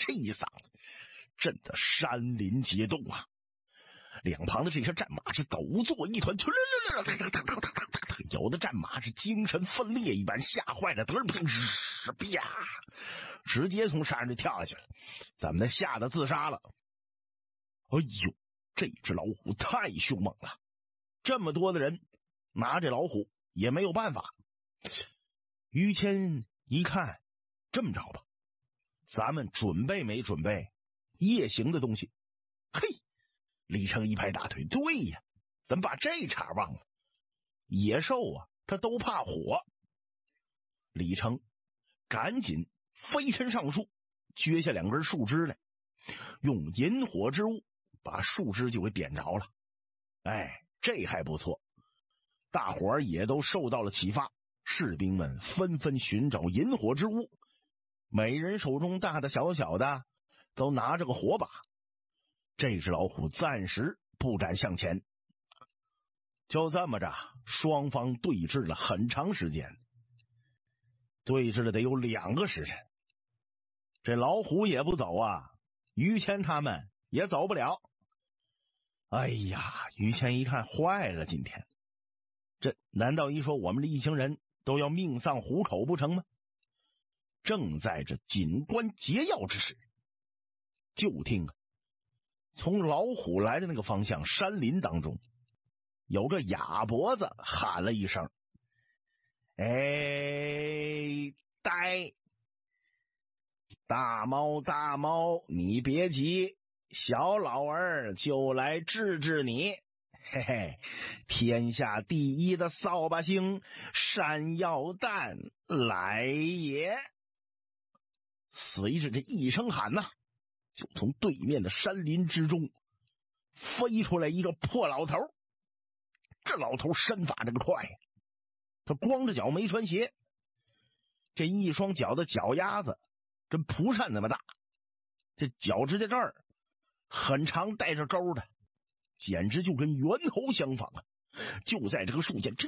这一嗓子震得山林皆动啊！两旁的这些战马是抖作一团，有的战马是精神分裂一般，吓坏了，啪，直接从山上就跳下去了，怎么的，吓得自杀了。哎呦，这只老虎太凶猛了，这么多的人拿这老虎也没有办法。于谦一看，这么着吧，咱们准备没准备夜行的东西？嘿，李成一拍大腿，对呀，怎么把这茬忘了？野兽啊，它都怕火。李成赶紧飞身上树，撅下2根树枝来，用引火之物把树枝就给点着了。哎，这还不错，大伙儿也都受到了启发，士兵们纷纷寻找引火之物，每人手中大大小小的都拿着个火把。这只老虎暂时不敢向前。就这么着，双方对峙了很长时间，对峙了得有2个时辰。这老虎也不走啊，于谦他们也走不了。哎呀，于谦一看坏了，今天这难道一说我们这一行人都要命丧虎口不成吗？正在这紧关节要之时，就听啊，从老虎来的那个方向山林当中，有个哑脖子喊了一声：“哎，呆！大猫大猫，你别急，小老儿就来治治你。嘿嘿，天下第一的扫把星山药蛋来也！”随着这一声喊呐，就从对面的山林之中飞出来一个破老头。这老头身法这个快呀，他光着脚没穿鞋，这一双脚的脚丫子跟蒲扇那么大，这脚趾甲这儿很长，带着钩的，简直就跟猿猴相仿啊！就在这个树间，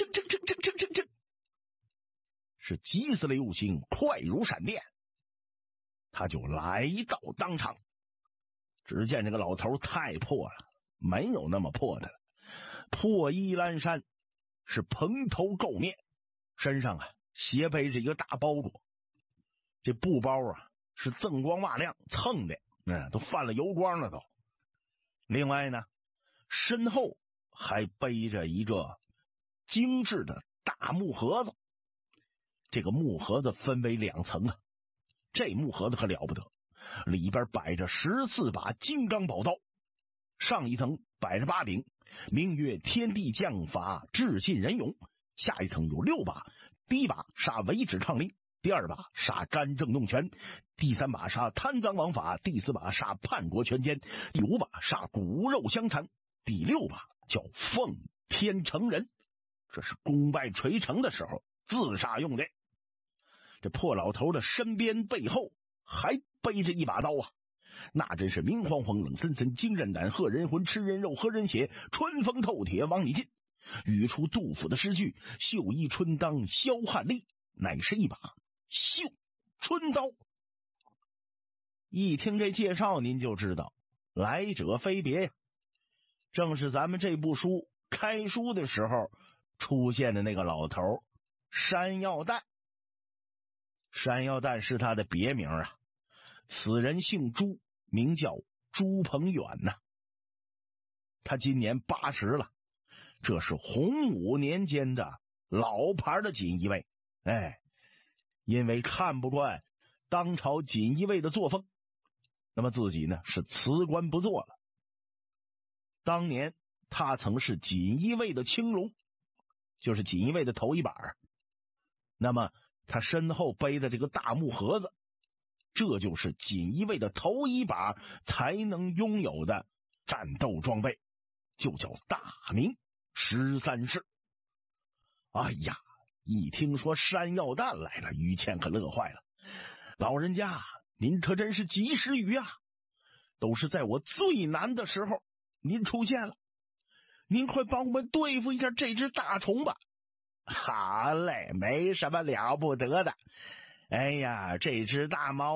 是急似流星，快如闪电，他就来到当场。只见这个老头太破了，没有那么破的了，破衣烂衫，是蓬头垢面，身上啊斜背着一个大包裹，这布包啊是锃光瓦亮，蹭的都泛了油光了都。另外呢，身后还背着一个精致的大木盒子，这个木盒子分为2层啊，这木盒子可了不得，里边摆着14把金刚宝刀，上一层摆着8柄，名曰天地将法至尽人勇，下一层有6把，第1把杀为止抗令，第2把杀干政弄权，第3把杀贪赃枉法，第4把杀叛国权奸，第5把杀骨肉相残，第6把叫奉天承人，这是功败垂成的时候自杀用的。这破老头的身边背后还背着一把刀啊，那真是明晃晃冷森森，惊人胆喝人魂，吃人肉喝人血，春风透铁往里进。语出杜甫的诗句，绣衣春当萧汉吏，乃是一把绣春刀。一听这介绍您就知道来者非别呀，正是咱们这部书开书的时候出现的那个老头山药蛋。山药蛋是他的别名啊，此人姓朱，名叫朱鹏远呐。他今年80了，这是洪武年间的老牌的锦衣卫。哎，因为看不惯当朝锦衣卫的作风，那么自己呢是辞官不做了。当年他曾是锦衣卫的青龙，就是锦衣卫的头一把。那么他身后背的这个大木盒子，这就是锦衣卫的头一把才能拥有的战斗装备，就叫大明13式。哎呀，一听说山药蛋来了，于谦可乐坏了。老人家您可真是及时雨啊，都是在我最难的时候您出现了，您快帮我们对付一下这只大虫吧。好嘞，没什么了不得的。哎呀，这只大猫